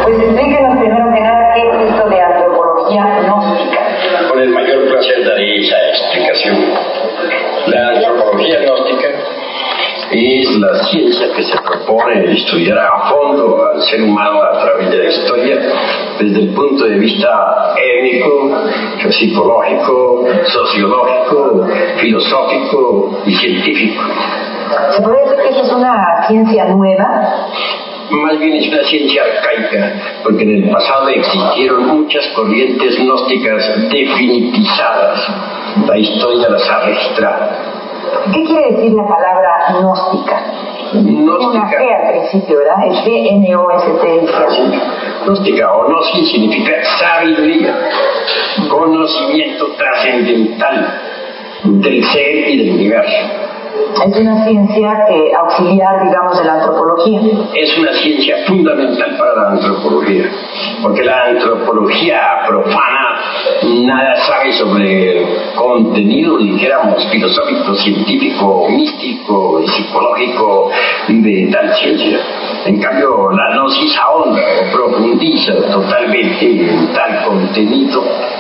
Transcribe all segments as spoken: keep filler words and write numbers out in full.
Pues explíquenos primero que nada qué es esto de antropología gnóstica. Con el mayor placer daré esa explicación. La antropología gnóstica es la ciencia que se propone estudiar a fondo al ser humano a través de la historia, desde el punto de vista étnico, psicológico, sociológico, filosófico y científico. ¿Se puede decir que esa es una ciencia nueva? Más bien es una ciencia arcaica, porque en el pasado existieron muchas corrientes gnósticas definitizadas. La historia las ha registrado. ¿Qué quiere decir la palabra gnóstica? Gnóstica. Una G al principio, ¿verdad? Es G N O S T I C A. Sí. Gnóstica o gnosis significa sabiduría, conocimiento trascendental del ser y del universo. Es una ciencia que auxiliar, digamos, de la antropología. Es una ciencia fundamental para la antropología, porque la antropología profana nada sabe sobre el contenido, dijéramos, filosófico, científico, místico y psicológico de tal ciencia. En cambio, la gnosis ahonda o profundiza totalmente en tal contenido.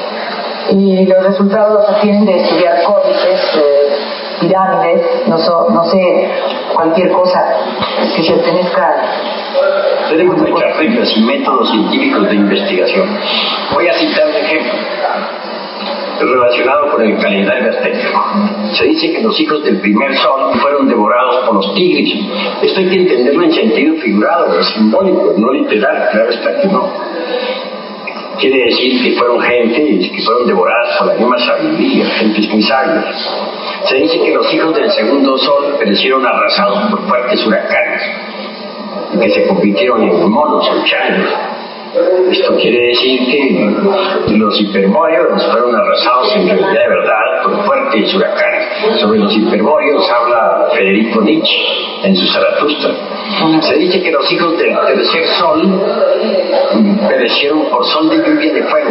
Y los resultados los tienen de estudiar códices, eh, pirámides, no, so, no sé, cualquier cosa que pertenezca. Tenemos muchas reglas y métodos científicos de investigación. Voy a citar un ejemplo relacionado con el calendario azteca. Se dice que los hijos del primer sol fueron devorados por los tigres. Esto hay que entenderlo en sentido figurado, simbólico, no literal, claro está que no. Quiere decir que fueron gentes que fueron devoradas por la misma sabiduría, gentes muy sabias. Se dice que los hijos del segundo sol perecieron arrasados por fuertes huracanes, que se convirtieron en monos o changos. Esto quiere decir que los hiperbóreos fueron arrasados en realidad de verdad por fuertes huracanes. Sobre los hiperbóreos habla Federico Nietzsche en su Zaratustra. Se dice que los hijos del tercer sol perecieron por sol de lluvia de fuego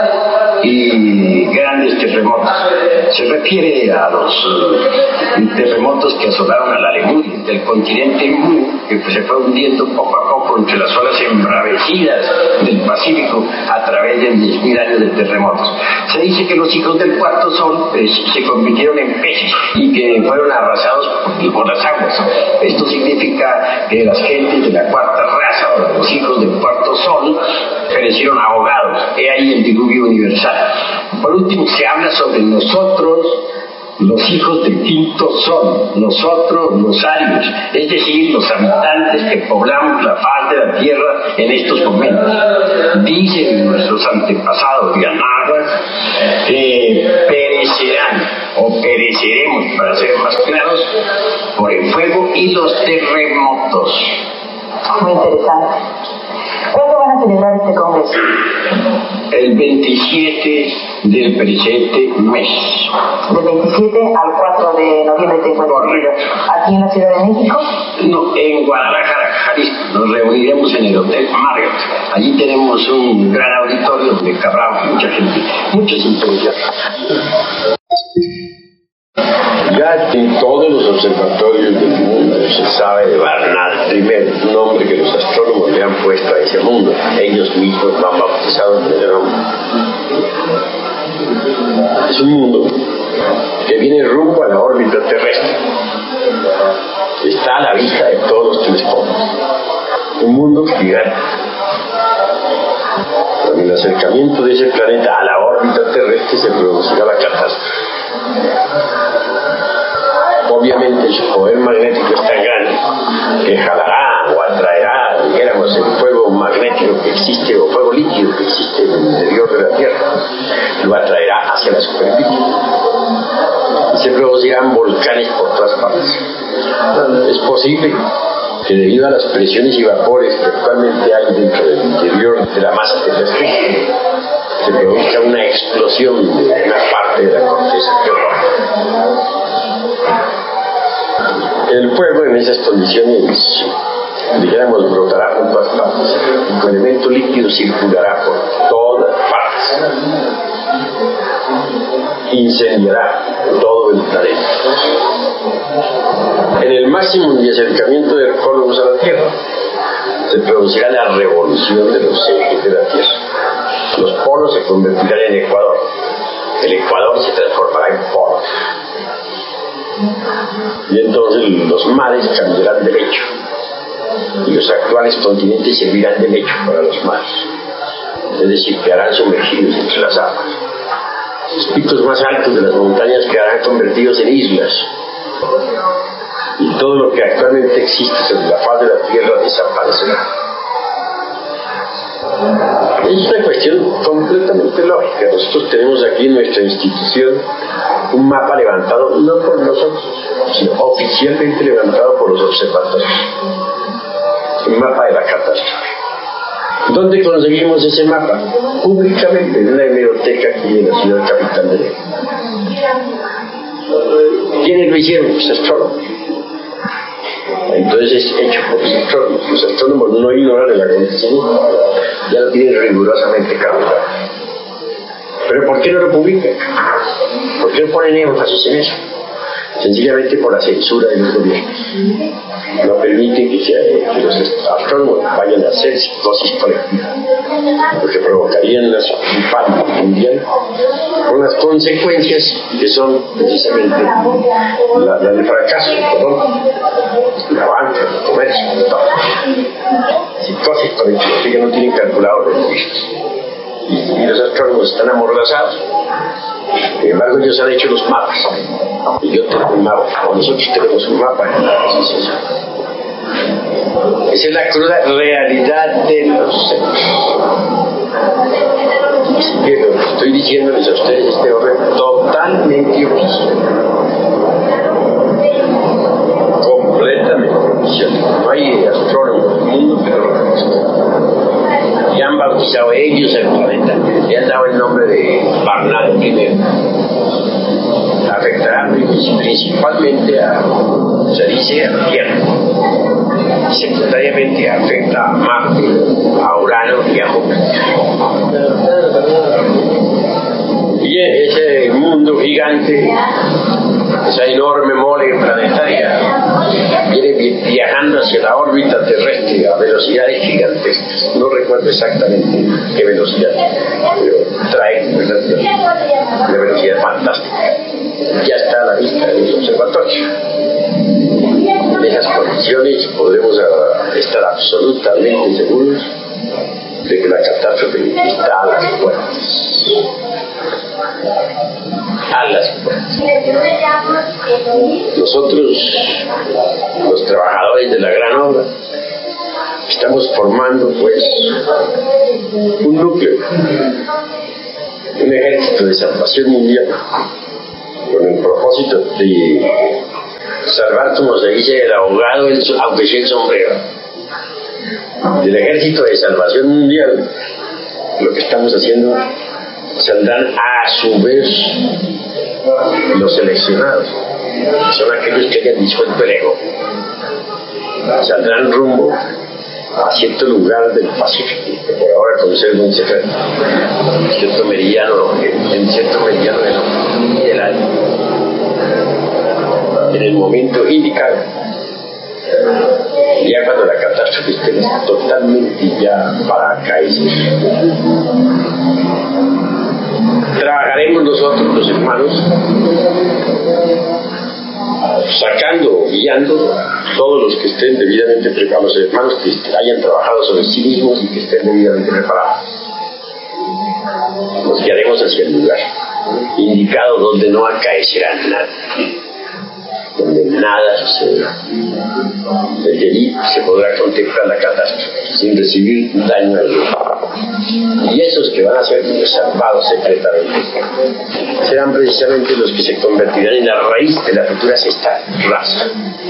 y grandes terremotos. Se refiere a los uh, terremotos que asolaron a la Lemuria, del continente Mu, que pues, se fue hundiendo poco a poco entre las olas embravecidas del Pacífico a través de diez mil años de terremotos. Se dice que los hijos del cuarto sol pues, se convirtieron en peces y que fueron arrasados por, por las aguas. Esto significa que las gentes de la cuarta raza, o los hijos del cuarto sol, perecieron ahogados. He ahí el diluvio universal. Por último, se habla sobre nosotros, los hijos del quinto sol, nosotros los arios, es decir, los habitantes que poblamos la faz de la tierra en estos momentos. Dicen nuestros antepasados de Anáhuac que perecerán o pereceremos, para ser más claros, por el fuego y los terremotos. Muy interesante. ¿Cuándo van a celebrar este congreso? El veintisiete del presente mes. Del veintisiete al cuatro de noviembre te encuentras. ¿Aquí en la Ciudad de México? No, en Guadalajara, Jalisco. Nos reuniremos en el Hotel Marriott. Allí tenemos un gran auditorio donde cabrá mucha gente, muchos interesados. Ya en todos los observatorios del mundo se sabe de Barnard primero, un nombre que los astrónomos le han puesto a ese mundo. Ellos mismos lo han bautizado con ese nombre. Es un mundo que viene rumbo a la órbita terrestre. Está a la vista de todos los telescopios. Un mundo gigante. Con el acercamiento de ese planeta a la órbita terrestre se producirá la catástrofe. Obviamente su poder magnético es tan grande que jalará o atraerá, dijéramos, el fuego magnético que existe o fuego líquido que existe en el interior de la Tierra, lo atraerá hacia la superficie y se producirán volcanes por todas partes. Es posible que debido a las presiones y vapores que actualmente hay dentro del interior de la masa terrestre se produzca una explosión de una parte de la corteza geológica. El fuego en esas condiciones, dijéramos, brotará por todas partes. El elemento líquido circulará por todas partes. Incendiará todo el planeta. En el máximo de acercamiento de Columbus a la Tierra, se producirá la revolución de los ejes de la Tierra. Los polos se convertirán en Ecuador. El Ecuador se transformará en polo. Y entonces los mares cambiarán de lecho. Y los actuales continentes servirán de lecho para los mares. Es decir, quedarán sumergidos entre las aguas. Los picos más altos de las montañas quedarán convertidos en islas. Y todo lo que actualmente existe sobre la faz de la Tierra desaparecerá. Es una cuestión completamente lógica. Nosotros tenemos aquí en nuestra institución un mapa levantado, no por nosotros, sino oficialmente levantado por los observatorios. Un mapa de la catástrofe. ¿Dónde conseguimos ese mapa? Públicamente, en una hemeroteca aquí en la ciudad capital de México. ¿Quiénes lo hicieron? Los astrónomos. Entonces es hecho por los astrónomos. Los astrónomos no ignoran el acontecimiento, ya lo tienen rigurosamente calculado. ¿Pero por qué no lo publican? ¿Por qué no ponen énfasis en eso? Sencillamente por la censura de los gobiernos. No permiten que, sea, que los astrónomos vayan a hacer psicosis colectiva, porque provocarían un impacto mundial con las consecuencias que son precisamente la, la del fracaso económico, la banca, el comercio, todo. Psicosis colectiva, que no tienen calculado los riscos. Y, y los astrónomos están amordazados. Sin embargo, ellos han hecho los mapas. Y yo tengo un mapa, o nosotros tenemos un mapa en la asociación. Esa es la cruda realidad de los hechos. Así que lo que estoy diciéndoles a ustedes es de orden totalmente oficial. Completamente oficial. No hay astrónomos del mundo que no lo conozcan. Y han bautizado ellos el planeta. Le han dado el nombre de Barnard primero. Afectará principalmente a, se dice, a la Tierra. Y secundariamente afecta a Marte, a Urano y a Júpiter. Y ese mundo gigante, esa enorme mole planetaria, viene viajando hacia la órbita terrestre a velocidades gigantescas. No recuerdo exactamente qué velocidad, pero trae una velocidad fantástica. Ya está a la vista de los observatorios. En esas condiciones podemos estar absolutamente seguros de que la catástrofe está a las puertas. A las puertas. Nosotros, los trabajadores de la gran obra, estamos formando pues un núcleo, un ejército de salvación mundial, con el propósito de salvar, como se dice, el ahogado, el, aunque sea el sombrero. Del ejército de salvación mundial, lo que estamos haciendo, saldrán a su vez los seleccionados, son aquellos que hayan disuelto el ego, saldrán rumbo a cierto lugar del Pacífico, que por ahora conserva un secreto, cierto meridiano, en cierto meridiano del, del año, en el momento indicado, ya cuando la catástrofe esté totalmente ya para caerse. Trabajaremos nosotros, los hermanos, sacando, guiando a todos los que estén debidamente preparados, los hermanos que hayan trabajado sobre sí mismos y que estén debidamente preparados. Nos guiaremos hacia el lugar indicado donde no acaecerá nada, donde nada sucederá. Desde allí se podrá contemplar la catástrofe sin recibir daño alguno. Y esos que van a ser salvados secretamente serán precisamente los que se convertirán en la raíz de la futura sexta raza.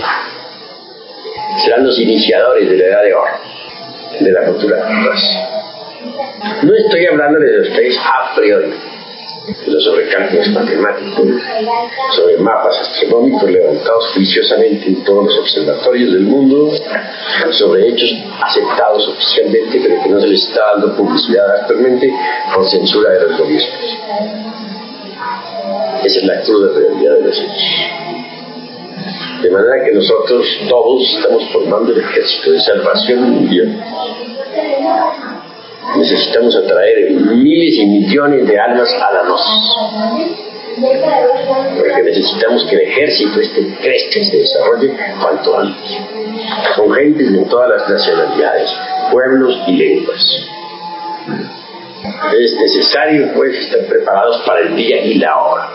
Serán los iniciadores de la edad de oro de la futura raza. No estoy hablándoles de ustedes a priori, sino sobre cálculos matemáticos, sobre mapas astronómicos levantados juiciosamente en todos los observatorios del mundo, sobre hechos aceptados oficialmente, pero que no se les está dando publicidad actualmente por censura de los gobiernos. Esa es la cruda realidad de los hechos. De manera que nosotros todos estamos formando el ejército de salvación mundial. Necesitamos atraer miles y millones de almas a la gnosis. Porque necesitamos que el ejército este crezca y se desarrolle cuanto antes. Son gentes de todas las nacionalidades, pueblos y lenguas. Es necesario pues estar preparados para el día y la hora.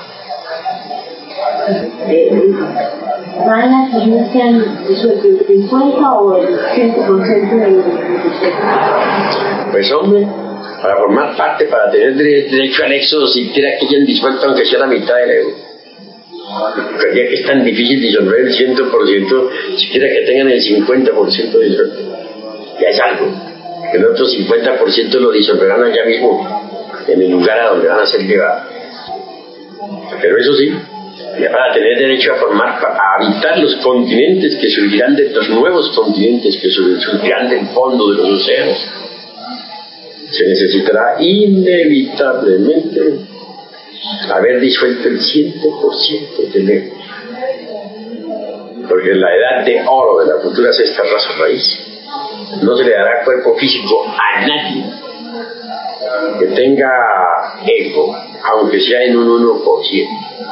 ¿Van las iglesias de su cincuenta o el cien por ciento de los Pues hombre, para formar parte, para tener derecho al éxodo, siquiera que hayan disuelto aunque sea la mitad del ego. Porque ya que es tan difícil disolver el cien por ciento, siquiera que tengan el cincuenta por ciento disuelto. Ya es algo. El otro cincuenta por ciento lo disolverán allá mismo, en el lugar a donde van a ser llevados. Pero eso sí, ya para tener derecho a formar, a habitar los continentes que surgirán de los nuevos continentes que surgirán del fondo de los océanos, se necesitará inevitablemente haber disuelto el cien por ciento del ego. Porque en la edad de oro de la futura sexta raza raíz no se le dará cuerpo físico a nadie que tenga ego, aunque sea en un uno por ciento.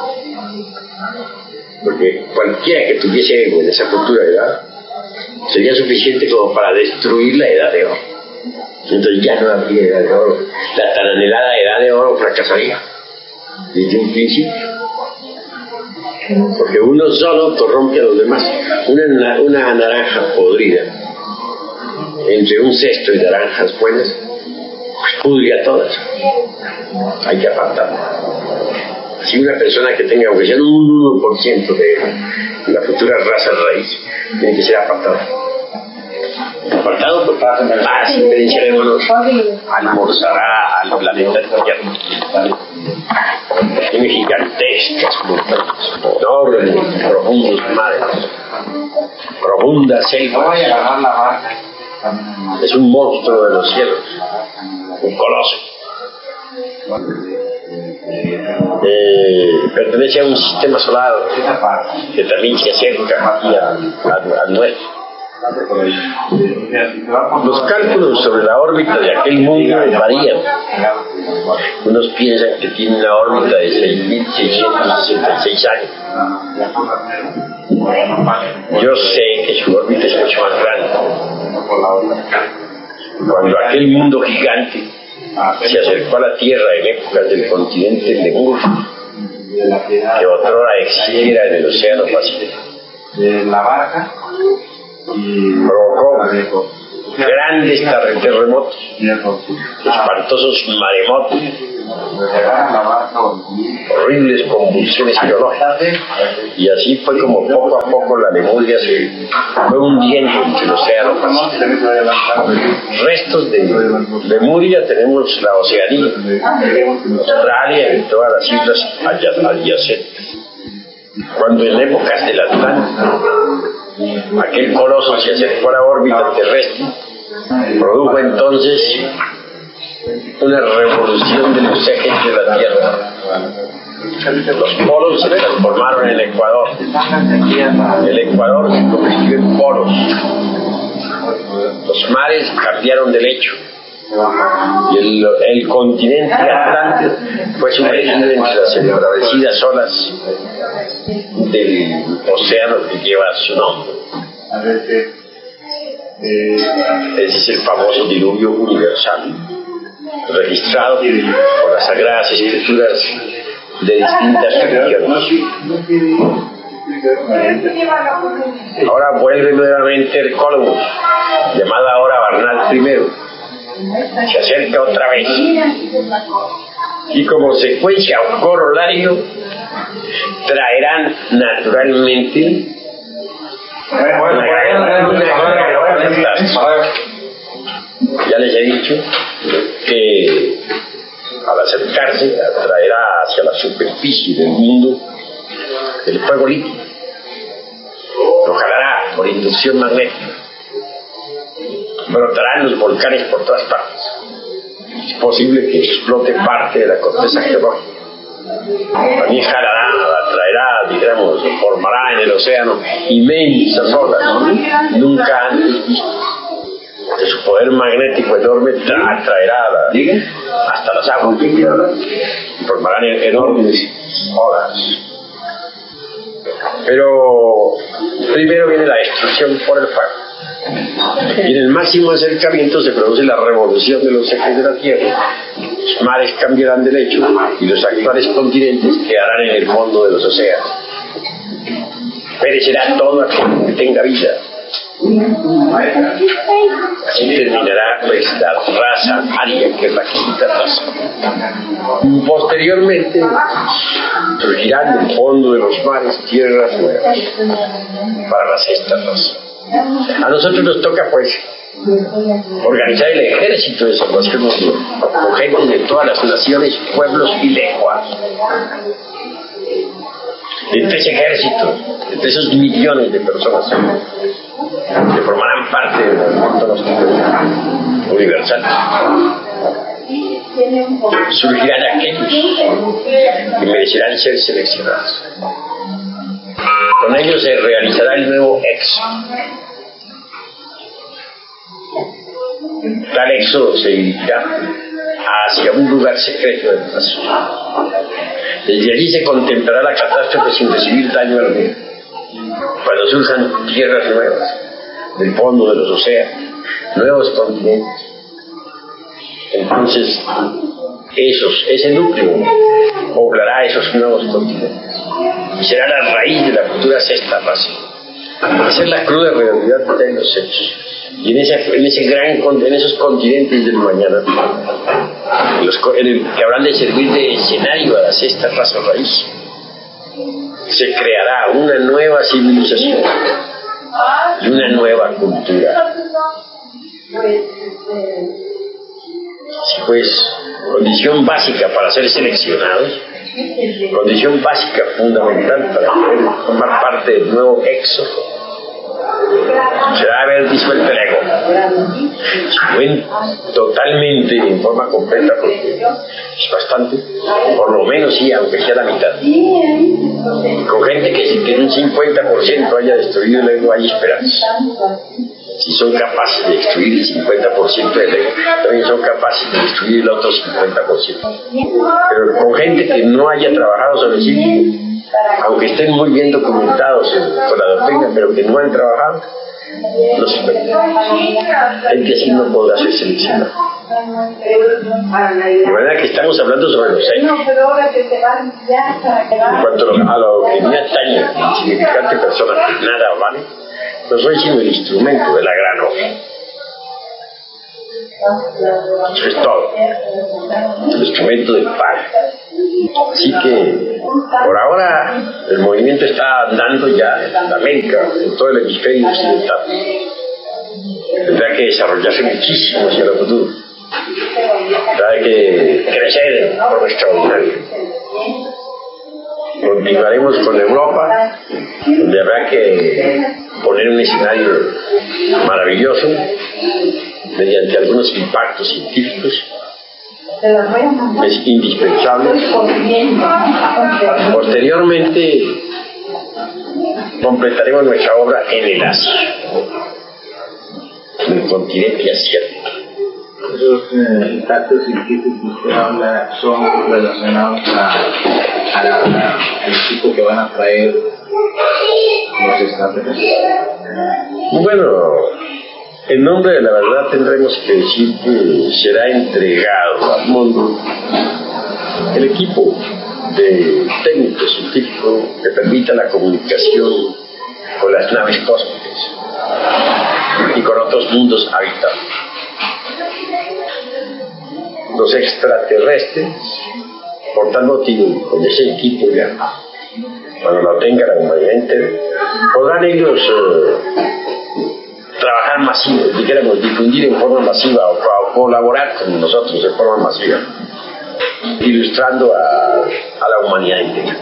Porque cualquiera que tuviese ego en esa futura edad sería suficiente como para destruir la edad de oro. Entonces ya no habría edad de oro. La tan anhelada edad de oro fracasaría desde un principio. Porque uno solo corrompe a los demás. Una, una naranja podrida entre un cesto de naranjas buenas, pues pudre a todas. Hay que apartarla. Si una persona que tenga, aunque sea un uno por ciento de la futura raza raíz, tiene que ser apartado. Apartado por más diferenciaremos, almorzará al planeta Tierra. Tiene gigantescas montañas, enormes, profundos mares, profundas selvas. Es un monstruo de los cielos, un coloso. Eh, pertenece a un sistema solar que también se acerca aquí al nuestro. Los cálculos sobre la órbita de aquel mundo varían. Unos piensan que tiene una órbita de seis mil seiscientos sesenta y seis años. Yo sé que su órbita es mucho más grande. Cuando aquel mundo gigante se acercó a la Tierra en épocas del continente Lemur, que otrora existiera en el Océano Pacífico, provocó grandes terremotos, espantosos maremotos, horribles convulsiones geológicas, y así fue como poco a poco la Lemuria se fue hundiendo en el Océano Pacífico. Restos de Lemuria tenemos la Oceanía, Australia y todas las islas adyacentes. Cuando en épocas del Atlántico aquel coloso se acercó a la órbita terrestre, produjo entonces una revolución de los ejes de la Tierra. Los polos se transformaron en Ecuador. El Ecuador se convirtió en polos. Los mares cambiaron de lecho. Y el, el continente Atlántico fue sumergido entre las embravecidas olas del océano que lleva su nombre. Ese es el famoso diluvio universal, registrado por las sagradas escrituras de distintas religiones. Ahora vuelve nuevamente el Columbus, llamado ahora Barnard primero. Se acerca otra vez y como secuencia o corolario traerán naturalmente una gran, ya les he dicho que al acercarse atraerá hacia la superficie del mundo el fuego líquido, lo jalará por inducción magnética. Brotarán los volcanes por todas partes. Es posible que explote parte de la corteza geológica. También jalará, atraerá dijéramos, formará en el océano inmensas olas, ¿no? Nunca antes vistas. De su poder magnético enorme tra traerá la, hasta las aguas y formarán enormes olas. Pero primero viene la destrucción por el fuego. Y en el máximo acercamiento se produce la revolución de los ejes de la Tierra. Los mares cambiarán de lecho y los actuales continentes quedarán en el fondo de los océanos. Perecerá todo aquello que tenga vida. Así terminará pues la raza aria, que es la quinta raza. Posteriormente surgirán en el fondo de los mares tierras nuevas para la sexta raza. A nosotros nos toca pues organizar el ejército de salvación mundial con gente de todas las naciones, pueblos y lenguas. Entre ese ejército, entre esos millones de personas que formarán parte del movimiento universal, surgirán aquellos que merecerán ser seleccionados. Con ellos se realizará el nuevo éxodo. Tal éxodo se dirigirá hacia un lugar secreto del mundo. Desde allí se contemplará la catástrofe sin recibir daño alguno. Cuando surjan tierras nuevas del fondo de los océanos, nuevos continentes, entonces esos, ese núcleo poblará esos nuevos continentes y será la raíz de la futura sexta raza. Esa es la cruda realidad de los hechos. Y en, ese, en, ese gran, en esos continentes del mañana, los, en el, que habrán de servir de escenario a la sexta raza raíz, se creará una nueva civilización y una nueva cultura. Así pues, condición básica para ser seleccionados, condición básica fundamental para poder formar parte del nuevo éxodo, será haber disuelto el ego. Bueno, totalmente, en forma completa, porque es bastante, por lo menos sí, aunque sea la mitad. Con gente que si tiene un cincuenta por ciento haya destruido el ego, hay esperanza. Si son capaces de destruir el cincuenta por ciento del ego, también son capaces de destruir el otro cincuenta por ciento. Pero con gente que no haya trabajado sobre sí, aunque estén muy bien documentados con la doctrina, pero que no han trabajado, no se puede. Gente así no podrá ser seleccionada. De manera que estamos hablando sobre los hechos. En cuanto a lo que me atañe, insignificante persona que nada vale, no soy sino el instrumento de la gran obra. Eso es todo. El instrumento del Padre. Así que, por ahora, el movimiento está andando ya en América, en todo el hemisferio occidental. Tendrá que desarrollarse muchísimo hacia el futuro. Tendrá que crecer por lo extraordinario. Continuaremos con Europa, donde habrá que poner un escenario maravilloso mediante algunos impactos científicos. Es indispensable. Posteriormente completaremos nuestra obra en el Asia, en el continente asiático. Esos eh, impactos científicos que habla son relacionados a, a la, al equipo que van a traer los extraterrestres. Bueno, en nombre de la verdad tendremos que decir que será entregado al mundo el equipo de técnico científico que permita la comunicación con las naves cósmicas y con otros mundos habitados. Los extraterrestres, por tal motivo, con ese equipo ya, cuando lo tenga la humanidad entera, podrán ellos eh, trabajar masivo, dijéramos, difundir en forma masiva o, o colaborar con nosotros en forma masiva, ilustrando a, a la humanidad entera.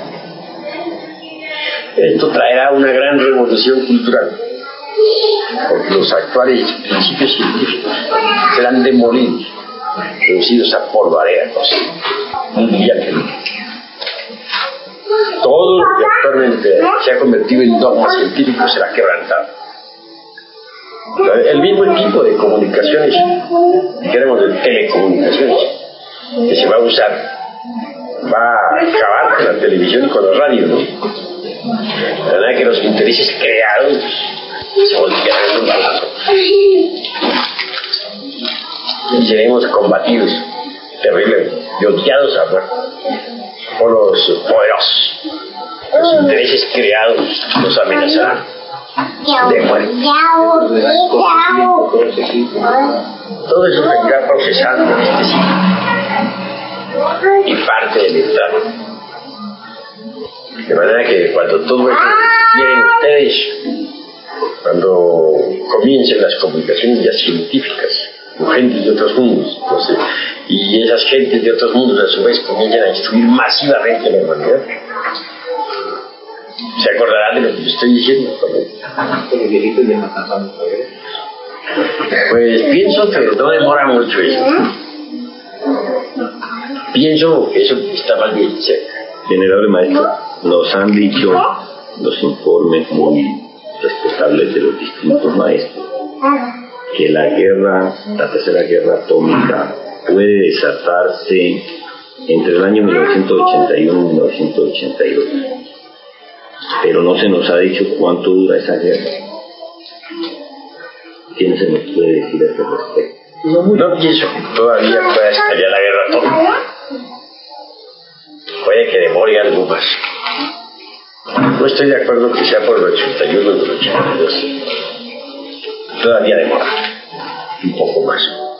Esto traerá una gran revolución cultural, porque los actuales principios científicos serán demolidos, reducidos a polvareda, mundial. todo lo que actualmente se ha convertido en dogma científico será quebrantado. El mismo equipo de comunicaciones, queremos de telecomunicaciones, que se va a usar, va a acabar con la televisión y con la radio, ¿no? La verdad es que los intereses creados se voltearán en un balazo. Y seremos combatidos terriblemente y odiados a muerte por los poderosos. Los intereses creados nos amenazarán de muerte. Todo eso vendrá procesando en este sitio y parte del Estado. De manera que cuando todo eso quieren ustedes, cuando comiencen las comunicaciones ya científicas con gentes de otros mundos, entonces, y esas gentes de otros mundos a su vez comiencen a instruir masivamente a la humanidad, se acordarán de lo que yo estoy diciendo. Los viejitos ya no están pasando. Pues pienso que no demora mucho eso. Pienso que eso está más bien cerca. Venerable maestro, nos han dicho los informes muy respetables de los distintos maestros que la guerra, la tercera guerra atómica puede desatarse entre el año mil novecientos ochenta y uno y mil novecientos ochenta y dos, pero no se nos ha dicho cuánto dura esa guerra. ¿Quién se nos puede decir a ese respecto? No, no pienso que todavía pueda estallar la guerra atómica. Puede que demore algo más. No estoy de acuerdo que sea por el ochenta y uno o el ochenta y dos. Todavía demora un poco más.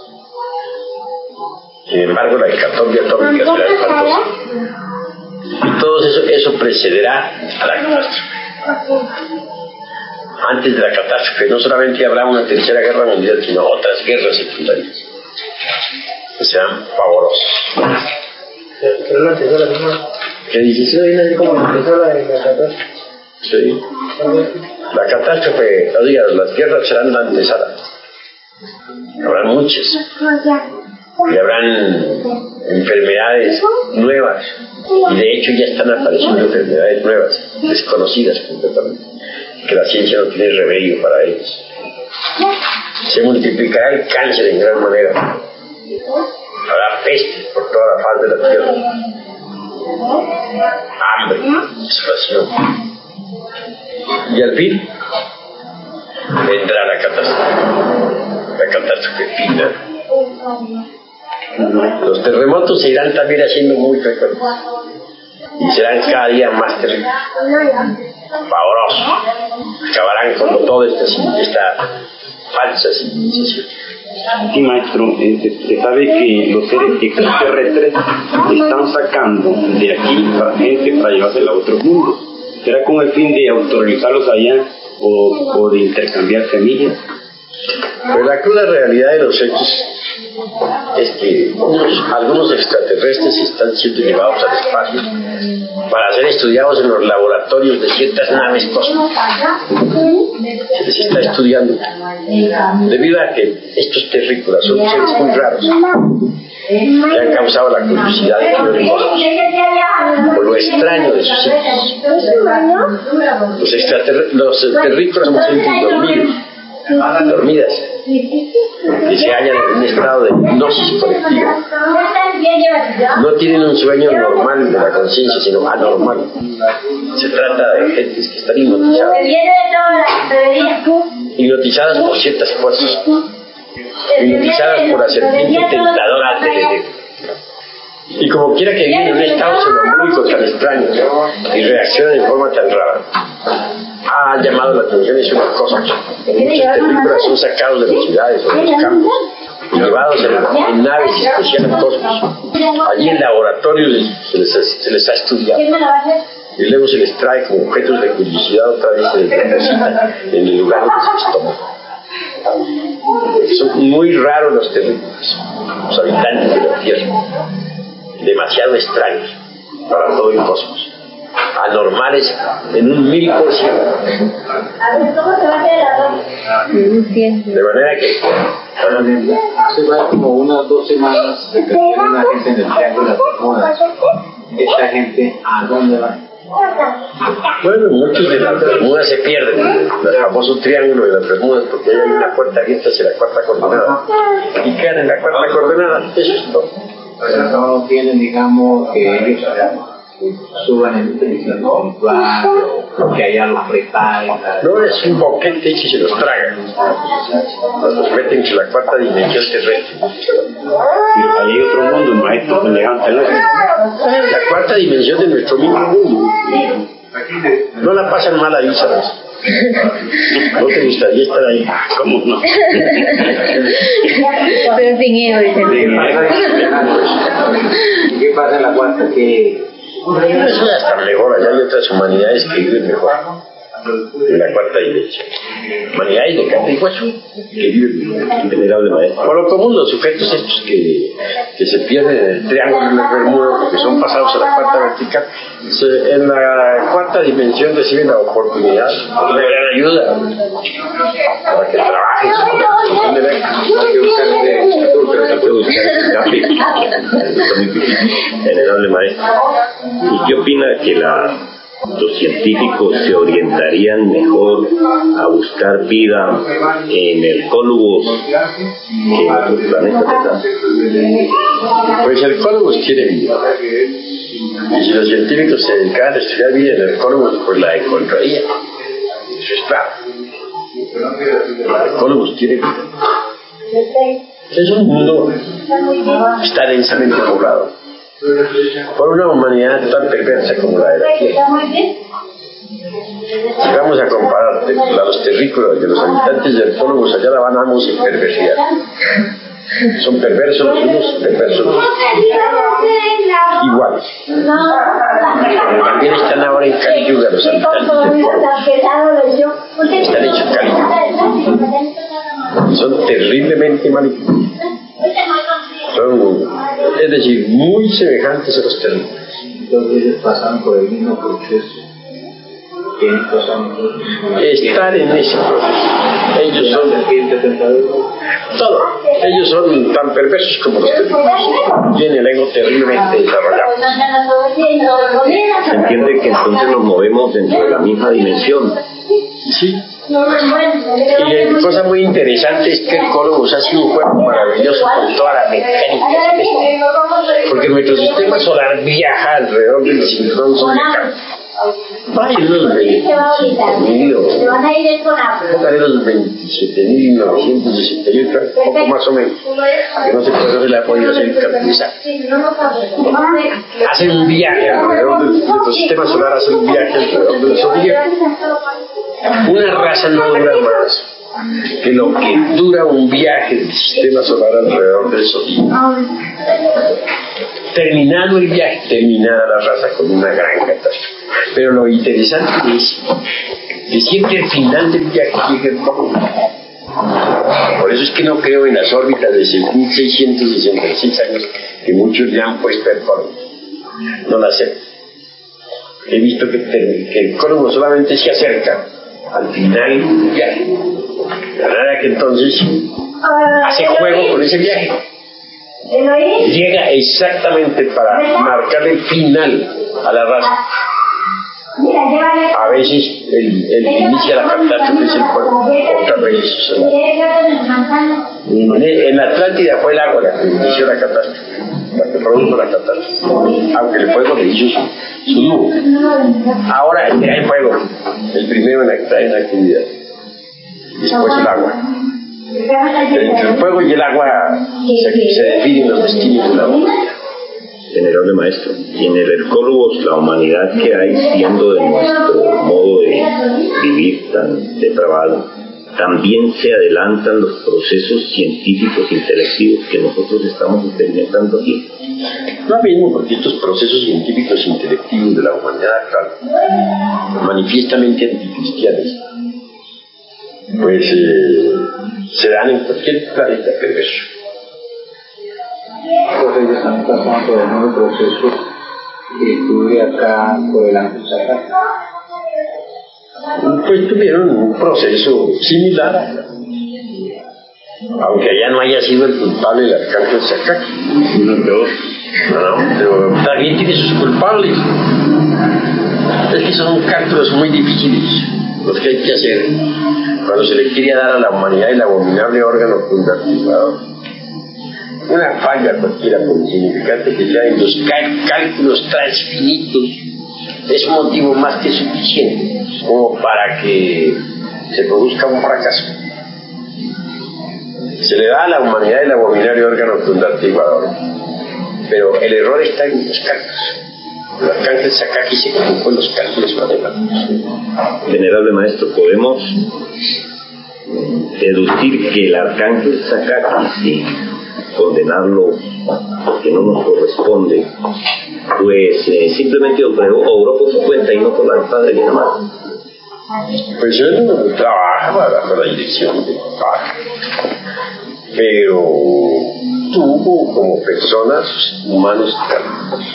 Sin embargo, la hecatombe atómica será espantosa. Y todo eso, eso precederá a la catástrofe. Antes de la catástrofe no solamente habrá una tercera guerra mundial, sino otras guerras secundarias que serán pavorosas. Pero no empezó la misma. ¿Qué dices? ¿No viene así como empezó la de la catástrofe? Sí. La catástrofe, no digas, las guerras serán la antesala. Habrán muchas. Y habrán enfermedades nuevas. Y de hecho ya están apareciendo enfermedades nuevas, desconocidas completamente, que la ciencia no tiene remedio para ellas. Se multiplicará el cáncer en gran manera. Habrá peste por toda la faz de la tierra. Hambre, desolación. Y al fin vendrá la catástrofe. La catástrofe final. Los terremotos se irán también haciendo muy frecuentes y serán cada día más terribles, pavorosos. Acabarán con toda esta, esta falsa civilización. Sí, maestro, eh, se, se sabe que los seres extraterrestres están sacando de aquí a gente para llevársela a otros mundos. ¿Será con el fin de autorrealizarlos allá o, o de intercambiar semillas? Pero la cruda realidad de los hechos es que unos, algunos extraterrestres están siendo llevados al espacio para ser estudiados en los laboratorios de ciertas naves cósmicas. Se les está estudiando debido a que estos terrícolas son seres muy raros que han causado la curiosidad de todo el cosmos por lo extraño de sus sitios. Los, extraterr- los terrícolas son gentes dormidos, dormidas, que se hallan en un estado de hipnosis colectiva. No tienen un sueño normal de la conciencia, sino anormal. Se trata de gentes que están hipnotizadas, hipnotizadas por ciertas fuerzas, hipnotizadas por la serpiente tentadora del Edén. Y como quiera que viven en un estado sonambúlico tan extraño y reaccionan de forma tan rara, ha llamado la atención es una cosa. Muchos terrícolas son sacados de las ciudades o de los campos y llevados en, en naves especiales al cosmos. Allí en laboratorios se les, se les ha estudiado y luego se les trae como objetos de curiosidad, otra vez se les deposita en el lugar donde se les toma. Son muy raros los terrícolas, los habitantes de la Tierra, demasiado extraños para todo el cosmos, anormales en un mil por ciento. De manera que se va como unas dos semanas de que tiene una gente en el Triángulo de las Bermudas. Esta gente, ¿a dónde va? Bueno, muchos de las Bermudas se pierden, el famoso triángulo de las Bermudas, porque hay una cuarta abierta hacia la cuarta coordenada y quedan en la cuarta coordenada. Eso es todo. Pero no tienen, digamos, que ellos suban en televisión espiritual o que allá los preparen. No, es un boquete y se los tragan. Los meten en la cuarta dimensión terrestre. Y hay otro mundo, maestro, semejante al otro. La cuarta dimensión de nuestro mismo mundo. No la pasan mal ahí, ¿sabes? ¿No te gustaría estar ahí? ¿Cómo no? Pero sin ego, dice. ¿Y qué pasa en la cuarta? Que eso ya está mejor, allá hay otras humanidades que viven mejor. En la cuarta dimensión. Humanidades de carne y hueso que viven mejor. Venerable maestro. Por lo común, los sujetos estos que, que se pierden en el triángulo de las Bermudas, porque son pasados a la cuarta vertical, se, en la cuarta dimensión reciben la oportunidad, una gran ayuda para que trabajen su condición de la hay que buscar el Hay que buscar el escape. Está muy difícil. Venerable maestro. ¿Y qué opina que la los científicos se orientarían mejor a buscar vida en el Cólubos que en otros planetas? Pues el Cólubos tiene vida. Y si los científicos se dedicaran a estudiar vida en el Cólubos, pues la encontrarían. Eso es claro. El Cólubos tiene vida. Es un mundo que está densamente poblado por una humanidad tan perversa como la de la Tierra. Si vamos a comparar a los terrícolas de los habitantes del Cólubos, allá la ganamos en perversidad. Son perversos los unos, perversos los otros. Igual. Pero también están ahora en Kali Yuga los habitantes del Cólubos. Están hechos Kali Yuga. Y son terriblemente malignos. Son, es decir, muy semejantes a los terrícolas. entonces ellos pasan por el mismo proceso. ¿Tienen cosas? Están en ese proceso. Ellos son serpiente tentadora. todo. Ellos son tan perversos como los terrícolas. Tienen el ego terriblemente desarrollado. Se entiende que entonces nos movemos dentro de la misma dimensión. Sí. Y la cosa muy interesante es que el Cólubos ha sido un juego maravilloso con toda la mecánica. Porque nuestro sistema solar viaja alrededor del cinturón zodiacal. Hay unos veintisiete mil o póngale los veintisiete mil novecientos sesenta y ocho, poco más o menos, que no sé por qué se le ha podido hacer el cálculo exacto. Hacen un viaje alrededor del nuestro sistema solar, hacen un viaje alrededor del zodiaco. Una raza no dura más que lo que dura un viaje del sistema solar alrededor del zodiaco. Terminado el viaje, terminada la raza con una gran catástrofe. Pero lo interesante es que siempre al final del viaje llega el Cólubos. Por eso es que no creo en las órbitas de seis mil seiscientos sesenta y seis años que muchos le han puesto el Cólubos. No la acepto. He visto que, que el Cólubos solamente se acerca al final del viaje. De manera que entonces hace juego con ese viaje. Llega exactamente para marcar el final a la raza. A veces el, el inicia la catástrofe es el fuego, otras veces en, en la Atlántida fue el agua la que inició la catástrofe, la que produjo la catástrofe, aunque el fuego le hizo su, su nudo. Ahora ya el fuego, el primero en entrar en la actividad, después el agua. Entre el fuego y el agua se, se definen los destinos de la humanidad. Venerable maestro, y en el Cólubos la humanidad que hay, siendo de nuestro modo de vivir tan depravado, también se adelantan los procesos científicos intelectivos que nosotros estamos experimentando aquí. No mismo, porque estos procesos científicos intelectivos de la humanidad actual, manifiestamente anticristianos, pues eh, se dan en cualquier planeta perverso. Entonces ellos están pasando por el mismo proceso que tuve acá por el ángel sagrado. Pues tuvieron un proceso similar, aunque allá no haya sido el culpable el arcángel Sacac, sino peor. No, no, pero también tiene sus culpables. Es que son cálculos muy difíciles los que hay que hacer cuando se le quiere dar a la humanidad el abominable órgano fundamental. Una falla cualquiera, por insignificante que sea, en los cal- cálculos transfinitos, es un motivo más que suficiente como para que se produzca un fracaso. Se le da a la humanidad el abominable órgano fundamental, pero el error está en los cálculos. El arcángel Sakaki se equivocó en los cálculos matemáticos. Venerable maestro, podemos deducir que el arcángel Sakaki, sí, condenarlo porque no nos corresponde, pues eh, simplemente obró, obró por su cuenta y no por la voluntad de mi amado. Pues él trabajaba bajo la dirección de papá, pero tuvo como personas humanos cálculos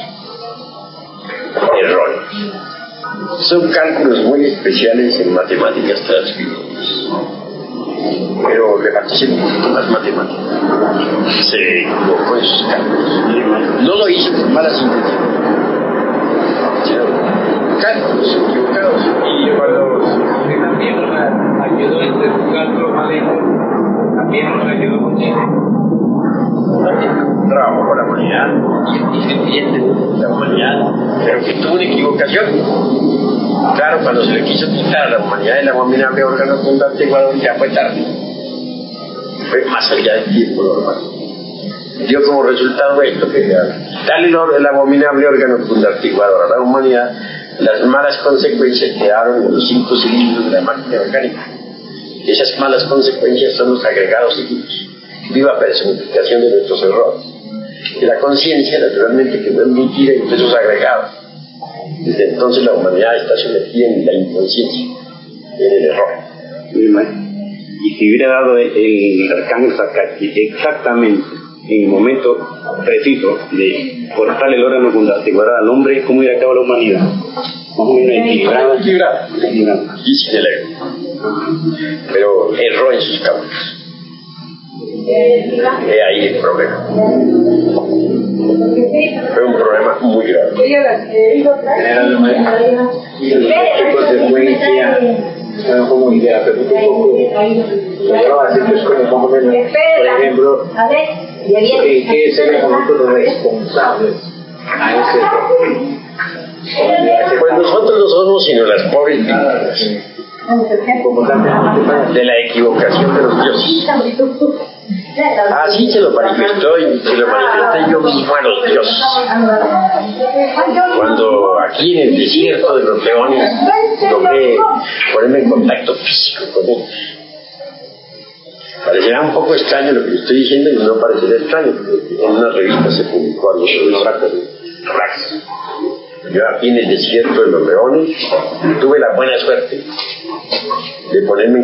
erróneos. Son cálculos muy especiales en matemáticas transfinitas, pero le faltó ser un poquito más matemático. Se equivocó en sus cálculos. No lo hizo con malas intenciones, sino cálculos equivocados. Y cuando también nos ayudó entre sus cálculos mal hechos, también nos ayudó muchísimo. También trabajó con la humanidad y se entiende la humanidad, pero que tuvo una equivocación. Claro, cuando se le quiso quitar a la humanidad el abominable órgano fundante Ecuador, ya fue tarde. Fue más allá del tiempo normal. Dio como resultado esto, que darle el abominable órgano fundante Ecuador a la humanidad, las malas consecuencias quedaron en los cinco cilindros de la máquina orgánica. Esas malas consecuencias son los agregados seguidos. Viva personificación de nuestros errores. Y la conciencia, naturalmente, que no admitida en esos agregados. Desde entonces la humanidad está sumergida en la inconsciencia, en el error. Y si hubiera dado el, el arcángel Sakaki exactamente en el momento preciso de cortarle el órgano fundamental al hombre, ¿cómo hubiera acabado la humanidad? Más o menos equilibrada. Equilibrada. Y sin el ego. Pero erró en sus cálculos. He ahí el problema. Fue un problema muy grave. Y la consecuencia, bueno, como idea, pero un poco, no, así que es como más o menos, por ejemplo, ¿qué, qué seríamos nosotros responsables a ese error? Pues nosotros no somos sino las pobres víctimas de la equivocación de los dioses. Así se lo manifestó y se lo manifesté yo mismo a los dioses. Cuando aquí en el desierto de los leones logré ponerme en contacto físico con ellos. Parecerá un poco extraño lo que estoy diciendo y no parecerá extraño, porque en una revista se publicó algo sobre los actos de Rax. Yo aquí en el desierto de los leones tuve la buena suerte de ponerme en